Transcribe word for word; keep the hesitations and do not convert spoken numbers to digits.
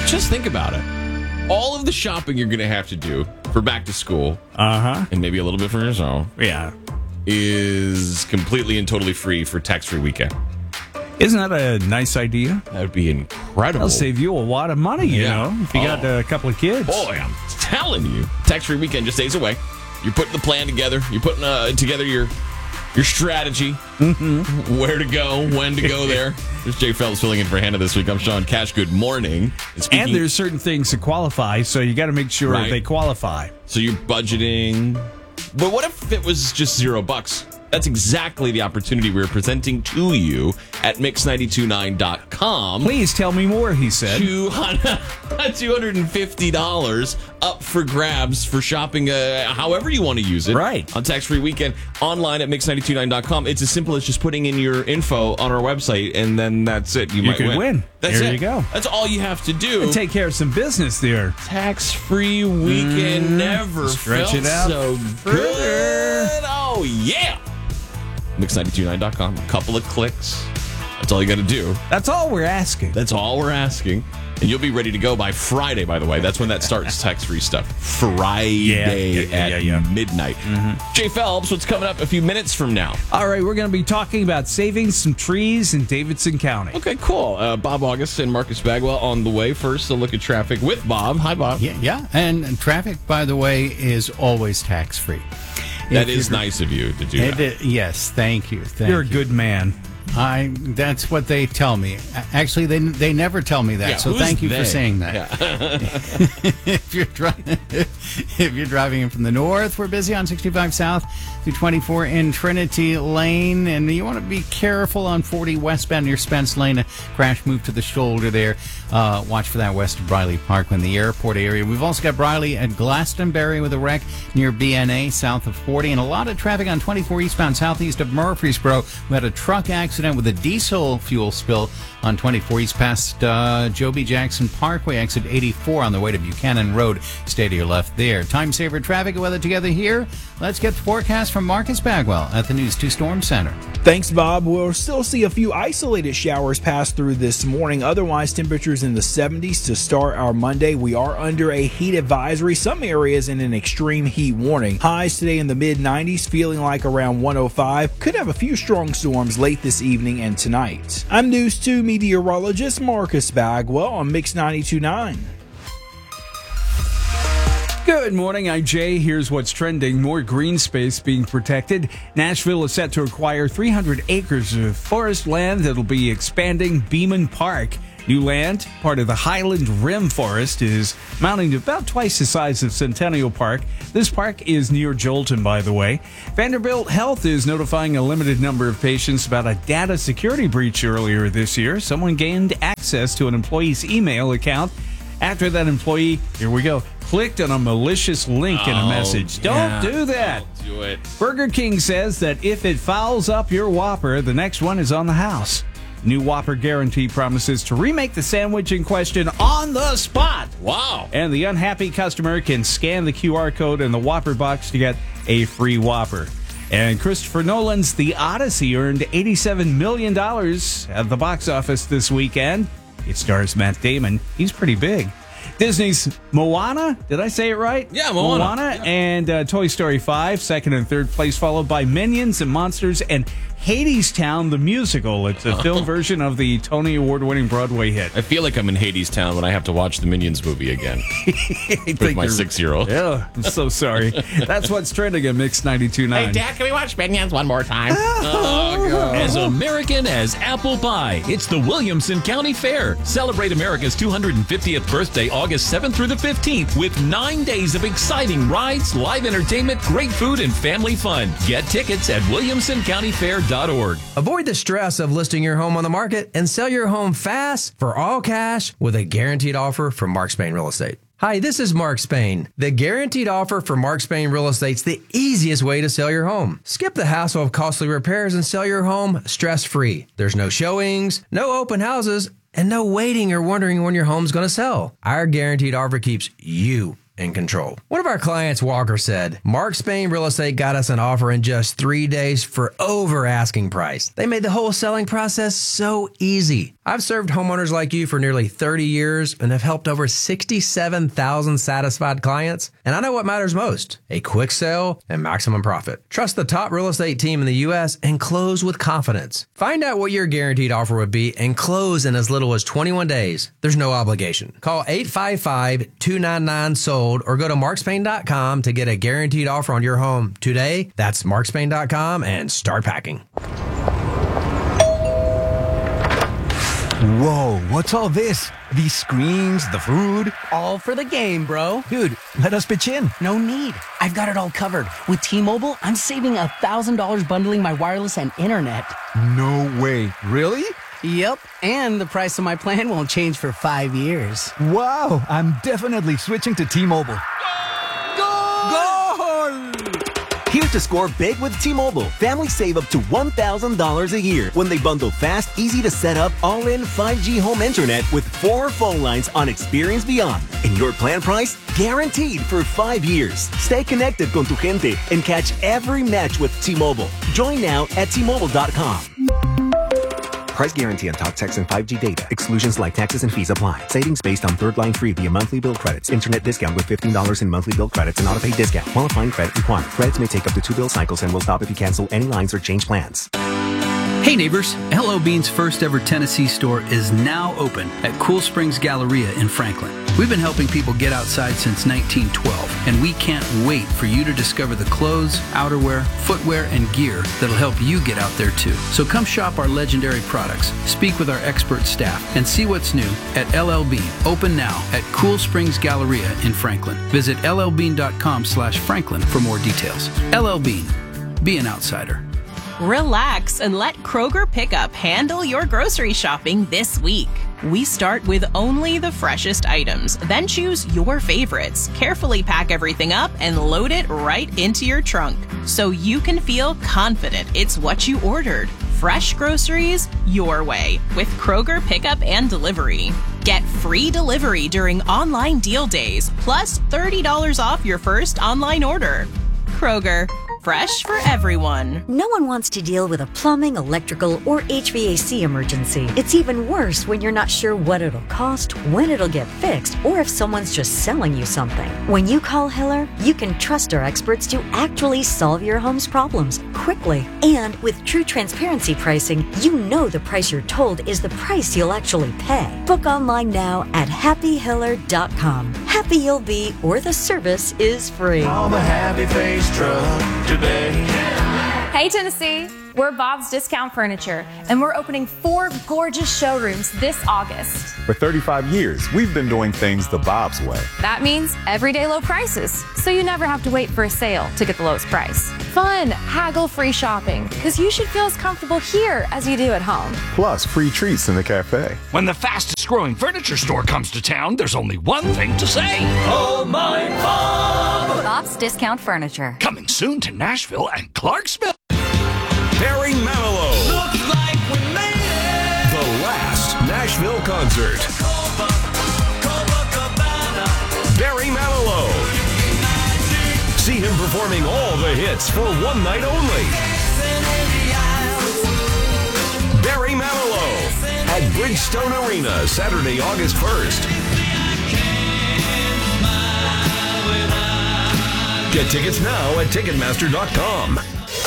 Just think about it. All of the shopping you're going to have to do for back to school, Uh-huh. and maybe a little bit for yourself, Yeah. is completely and totally free for tax-free weekend. Isn't that a nice idea? That would be incredible. That'll save you a lot of money, you Yeah. know, if you got Oh. a couple of kids. Boy, I'm telling you, tax-free weekend just days away. You're putting the plan together. You're putting uh, together your your strategy, mm-hmm. where to go, when to go there. There's Jay Phelps filling in for Hannah this week. I'm Sean Cash. Good morning. And, speaking, And there's certain things that qualify, so you got to make sure Right. they qualify. so you're budgeting. But what if it was just zero bucks? That's exactly the opportunity we're presenting to you at mix nine two nine dot com. Please tell me more, he said. two hundred fifty dollars up for grabs for shopping uh, however you want to use it. Right. On tax-free weekend online at mix nine two nine dot com. It's as simple as just putting in your info on our website, and then that's it. You, You might could win. win. That's There it. you go. That's all you have to do. Take care of some business there. Tax-free weekend Mm, never stretch felt it out so good. Oh, yeah. mix nine two nine dot com. A couple of clicks. That's all you got to do. That's all we're asking. That's all we're asking. And you'll be ready to go by Friday, by the way. That's when that starts, tax-free stuff. Friday Yeah, yeah, yeah, at yeah, yeah. midnight. Mm-hmm. Jay Phelps, what's coming up a few minutes from now? All right, we're going to be talking about saving some trees in Davidson County. Okay, cool. Uh, Bob August and Marcus Bagwell on the way. First, a look at traffic with Bob. Hi, Bob. Yeah, yeah. And traffic, by the way, is always tax-free. That If is you're- nice of you to do It, that. i- yes, thank you. Thank You're a you. good man. I. That's what they tell me. A- Actually, they they never tell me that. Yeah, so who's thank you they? for saying that. Yeah. if you're driving, if you're driving in from the north, we're busy on sixty-five South through twenty-four in Trinity Lane, and you want to be careful on forty westbound near Spence Lane. A crash moved to the shoulder there. Uh, watch for that west of Briley Park in the airport area. We've also got Briley at Glastonbury with a wreck near B N A south of forty, and a lot of traffic on twenty-four eastbound southeast of Murfreesboro. We had a truck accident with a diesel fuel spill on twenty-four east past uh, Joe B. Jackson Parkway, exit eighty-four on the way to Buchanan Road. Stay to your left there. Time saver traffic and weather together here. Let's get the forecast from Marcus Bagwell at the News two Storm Center. Thanks, Bob. We'll still see a few isolated showers pass through this morning. Otherwise, temperatures in the seventies to start our Monday. We are under a heat advisory. Some areas in an extreme heat warning. Highs today in the mid nineties, feeling like around one oh five. Could have a few strong storms late this evening and tonight. I'm News two meteorologist Marcus Bagwell on Mix ninety-two point nine. Good morning, I'm Jay. Here's what's trending. More green space being protected. Nashville is set to acquire three hundred acres of forest land that'll be expanding Beeman Park. New land, part of the Highland Rim Forest, is mounting to about twice the size of Centennial Park. This park is near Jolton, by the way. Vanderbilt Health is notifying a limited number of patients about a data security breach earlier this year. Someone gained access to an employee's email account. After that employee, here we go, clicked on a malicious link in a Oh, message. Don't yeah. do that. Don't do it. Burger King says that if it fouls up your Whopper, the next one is on the house. New Whopper guarantee promises to remake the sandwich in question on the spot. Wow. And the unhappy customer can scan the Q R code in the Whopper box to get a free Whopper. And Christopher Nolan's The Odyssey earned eighty-seven million dollars at the box office this weekend. It stars Matt Damon. He's pretty big. Disney's Moana, did I say it right? Yeah, Moana. Moana Yeah. and uh, Toy Story five, second and third place, followed by Minions and Monsters and Hadestown, the musical. It's a film version of the Tony Award-winning Broadway hit. I feel like I'm in Hades Town when I have to watch the Minions movie again with my six-year-old. Yeah, I'm so sorry. That's what's trending at Mix ninety-two point nine. Dad, can we watch Minions one more time? As American as apple pie, it's the Williamson County Fair. Celebrate America's two hundred fiftieth birthday August seventh through the fifteenth with nine days of exciting rides, live entertainment, great food, and family fun. Get tickets at williamson county fair dot org. Avoid the stress of listing your home on the market and sell your home fast for all cash with a guaranteed offer from Mark Spain Real Estate. Hi, this is Mark Spain. The guaranteed offer from Mark Spain Real Estate's the easiest way to sell your home. Skip the hassle of costly repairs and sell your home stress-free. There's no showings, no open houses, and no waiting or wondering when your home's going to sell. Our guaranteed offer keeps you in control. One of our clients, Walker, said, Mark Spain Real Estate got us an offer in just three days for over asking price. They made the whole selling process so easy. I've served homeowners like you for nearly thirty years and have helped over sixty-seven thousand satisfied clients. And I know what matters most, a quick sale and maximum profit. Trust the top real estate team in the U S and close with confidence. Find out what your guaranteed offer would be and close in as little as twenty-one days. There's no obligation. Call eight five five, two nine nine, sold or go to mark spain dot com to get a guaranteed offer on your home today. That's mark spain dot com and start packing. Whoa, what's all this? These screens, the food? All for the game, bro. Dude, let us pitch in. No need. I've got it all covered. With T-Mobile, I'm saving one thousand dollars bundling my wireless and internet. No way. Really? Yep, and the price of my plan won't change for five years. Wow, I'm definitely switching to T-Mobile. Goal! Goal! Here's to score big with T-Mobile. Families save up to one thousand dollars a year when they bundle fast, easy to set up, all-in five G home internet with four phone lines on Experience Beyond. And your plan price? Guaranteed for five years. Stay connected con tu gente and catch every match with T-Mobile. Join now at T Mobile dot com. Price guarantee on talk, text, and five G data. Exclusions like taxes and fees apply. Savings based on third line free via monthly bill credits. Internet discount with fifteen dollars in monthly bill credits and auto-pay discount. Qualifying credit required. Credits may take up to two bill cycles and will stop if you cancel any lines or change plans. Hey neighbors, L L Bean's first ever Tennessee store is now open at Cool Springs Galleria in Franklin. We've been helping people get outside since nineteen twelve, and we can't wait for you to discover the clothes, outerwear, footwear, and gear that'll help you get out there too. So come shop our legendary products, speak with our expert staff, and see what's new at L L Bean, open now at Cool Springs Galleria in Franklin. Visit L L bean dot com slash Franklin for more details. L L Bean, be an outsider. Relax and let Kroger Pickup handle your grocery shopping this week. We start with only the freshest items, then choose your favorites, carefully pack everything up, and load it right into your trunk so you can feel confident it's what you ordered. Fresh groceries your way with Kroger Pickup and Delivery. Get free delivery during online deal days, plus thirty dollars off your first online order. Kroger, fresh for everyone. No one wants to deal with a plumbing, electrical, or H V A C emergency. It's even worse when you're not sure what it'll cost, when it'll get fixed, or if someone's just selling you something. When you call Hiller, you can trust our experts to actually solve your home's problems quickly. And with true transparency pricing, you know the price you're told is the price you'll actually pay. Book online now at happy hiller dot com. Happy you'll be, or the service is free. Call the Happy Face Truck today. Hey Tennessee, we're Bob's Discount Furniture, and we're opening four gorgeous showrooms this August. For thirty-five years, we've been doing things the Bob's way. That means everyday low prices, so you never have to wait for a sale to get the lowest price. Fun, haggle-free shopping, because you should feel as comfortable here as you do at home. Plus, free treats in the cafe. When the fastest growing furniture store comes to town, there's only one thing to say. Oh my Bob! Bob's Discount Furniture. Coming soon to Nashville and Clarksville. Barry Manilow. Looks like we made it. The last Nashville concert. Barry Manilow. See him performing all the hits for one night only. Barry Manilow at Bridgestone Arena, Saturday, August first. Get tickets now at Ticketmaster dot com.